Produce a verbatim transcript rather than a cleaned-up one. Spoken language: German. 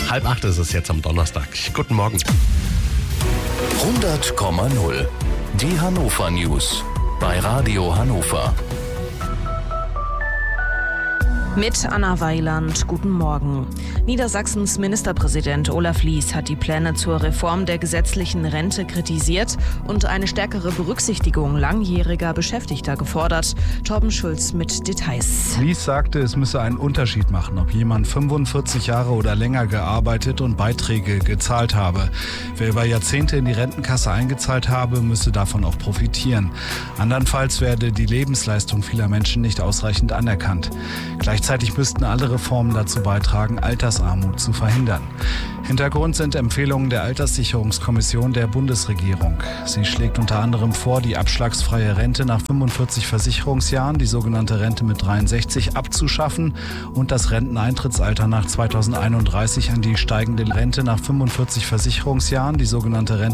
Halb acht ist es jetzt am Donnerstag. Guten Morgen. hundert Komma null. Die Hannover News bei Radio Hannover. Mit Anna Weiland, guten Morgen. Niedersachsens Ministerpräsident Olaf Lies hat die Pläne zur Reform der gesetzlichen Rente kritisiert und eine stärkere Berücksichtigung langjähriger Beschäftigter gefordert. Torben Schulz mit Details. Lies sagte, es müsse einen Unterschied machen, ob jemand fünfundvierzig Jahre oder länger gearbeitet und Beiträge gezahlt habe. Wer über Jahrzehnte in die Rentenkasse eingezahlt habe, müsse davon auch profitieren. Andernfalls werde die Lebensleistung vieler Menschen nicht ausreichend anerkannt. Gleichzeitig Gleichzeitig müssten alle Reformen dazu beitragen, Altersarmut zu verhindern. Hintergrund sind Empfehlungen der Alterssicherungskommission der Bundesregierung. Sie schlägt unter anderem vor, die abschlagsfreie Rente nach fünfundvierzig Versicherungsjahren, die sogenannte Rente mit dreiundsechzig, abzuschaffen und das Renteneintrittsalter nach zweitausendeinunddreißig an die steigende Rente nach fünfundvierzig Versicherungsjahren, die sogenannte Rente